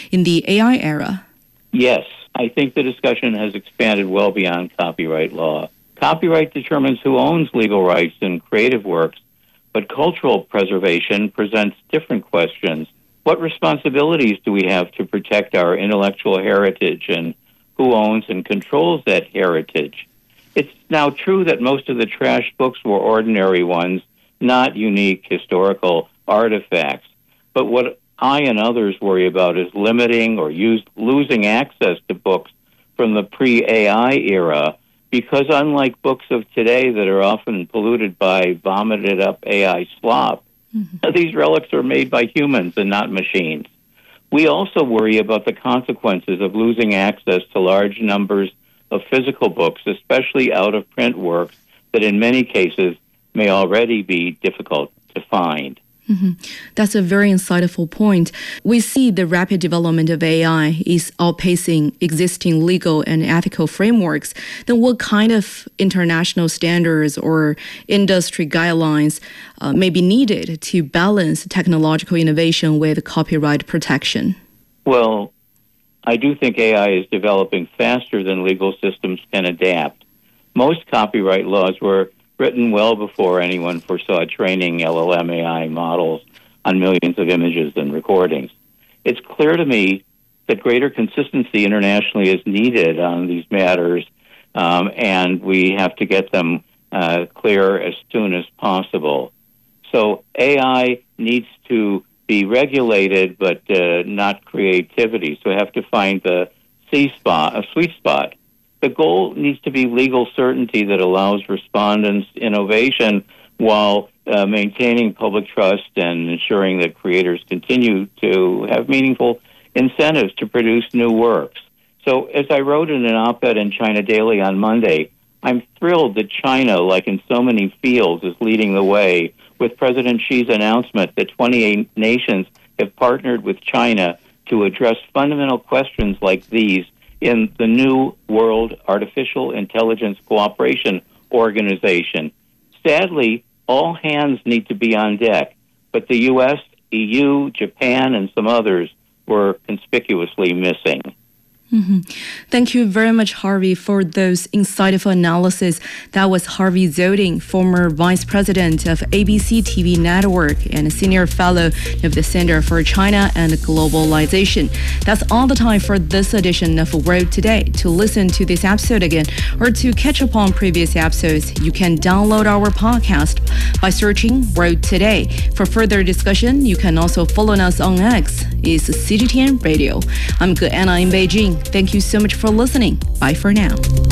in the AI era? Yes, I think the discussion has expanded well beyond copyright law. Copyright determines who owns legal rights in creative works, but cultural preservation presents different questions. What responsibilities do we have to protect our intellectual heritage, and who owns and controls that heritage? It's now true that most of the trashed books were ordinary ones, not unique historical artifacts. But what I and others worry about is limiting or losing access to books from the pre-AI era, because unlike books of today that are often polluted by vomited up AI slop, these relics are made by humans and not machines. We also worry about the consequences of losing access to large numbers of physical books, especially out-of-print works that in many cases may already be difficult to find. That's a very insightful point. We see the rapid development of AI is outpacing existing legal and ethical frameworks. Then what kind of international standards or industry guidelines may be needed to balance technological innovation with copyright protection? Well, I do think AI is developing faster than legal systems can adapt. Most copyright laws were written well before anyone foresaw training LLM AI models on millions of images and recordings. It's clear to me that greater consistency internationally is needed on these matters, and we have to get them clear as soon as possible. So AI needs to be regulated, but not creativity. So we have to find the sweet spot. The goal needs to be legal certainty that allows respondents innovation while maintaining public trust and ensuring that creators continue to have meaningful incentives to produce new works. So as I wrote in an op-ed in China Daily on Monday, I'm thrilled that China, like in so many fields, is leading the way with President Xi's announcement that 28 nations have partnered with China to address fundamental questions like these in the new World Artificial Intelligence Cooperation Organization. Sadly, all hands need to be on deck, but the U.S., EU, Japan, and some others were conspicuously missing. Thank you very much, Harvey, for those insightful analysis. That was Harvey Zoding, former Vice President of ABC TV Network and Senior Fellow of the Center for China and Globalization. That's all the time for this edition of World Today. To listen to this episode again or to catch up on previous episodes, you can download our podcast by searching World Today. For further discussion, you can also follow us on X. It's CGTN Radio. I'm Anna in Beijing. Thank you so much for listening. Bye for now.